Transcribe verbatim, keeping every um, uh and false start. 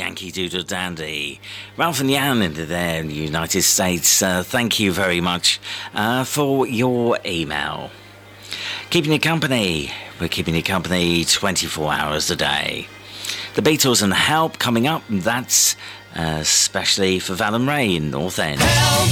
Yankee Doodle Dandy. Ralph and Jan in the United States, uh, thank you very much uh, for your email. Keeping you company. We're keeping you company twenty-four hours a day. The Beatles and Help coming up. That's uh, especially for Val and Ray in North End. Help!